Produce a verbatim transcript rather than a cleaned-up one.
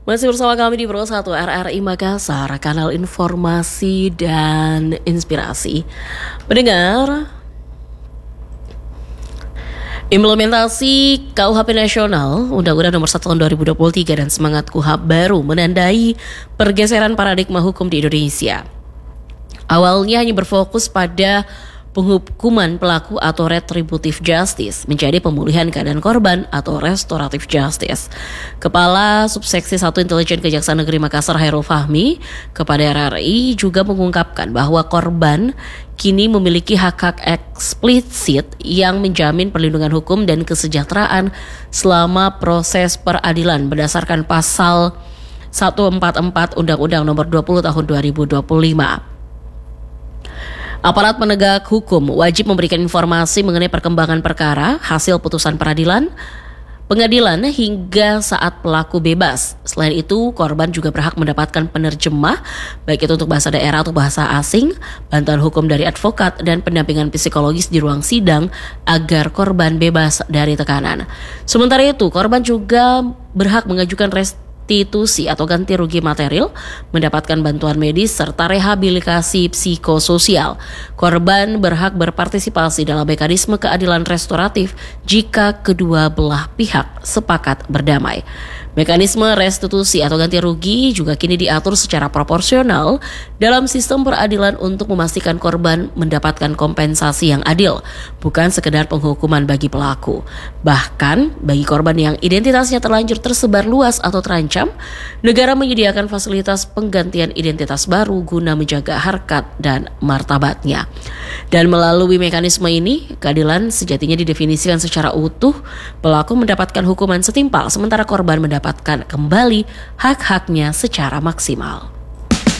Masih bersama kami di Pro satu R R I Makassar, kanal informasi dan inspirasi. Mendengar, implementasi K U H P Nasional Undang-Undang Nomor satu Tahun dua ribu dua puluh tiga dan semangat K U H A P baru menandai pergeseran paradigma hukum di Indonesia. Awalnya hanya berfokus pada penghukuman pelaku atau retributive justice menjadi pemulihan keadaan korban atau restorative justice. Kepala Subseksi satu Intelijen Kejaksaan Negeri Makassar Hairul Fahmi kepada R R I juga mengungkapkan bahwa korban kini memiliki hak-hak eksplisit yang menjamin perlindungan hukum dan kesejahteraan selama proses peradilan berdasarkan pasal seratus empat puluh empat Undang-Undang Nomor dua puluh Tahun dua ribu dua puluh lima. Aparat penegak hukum wajib memberikan informasi mengenai perkembangan perkara, hasil putusan peradilan, pengadilan hingga saat pelaku bebas. Selain itu, korban juga berhak mendapatkan penerjemah, baik itu untuk bahasa daerah atau bahasa asing, bantuan hukum dari advokat, dan pendampingan psikologis di ruang sidang agar korban bebas dari tekanan. Sementara itu, korban juga berhak mengajukan restitusi restitusi atau ganti rugi material, mendapatkan bantuan medis serta rehabilitasi psikososial. Korban berhak berpartisipasi dalam mekanisme keadilan restoratif jika kedua belah pihak sepakat berdamai. Mekanisme restitusi atau ganti rugi juga kini diatur secara proporsional dalam sistem peradilan untuk memastikan korban mendapatkan kompensasi yang adil, bukan sekedar penghukuman bagi pelaku. Bahkan bagi korban yang identitasnya terlanjur tersebar luas atau terancam, negara menyediakan fasilitas penggantian identitas baru guna menjaga harkat dan martabatnya. Dan melalui mekanisme ini, keadilan sejatinya didefinisikan secara utuh, pelaku mendapatkan hukuman setimpal sementara korban mendapatkan kembali hak-haknya secara maksimal.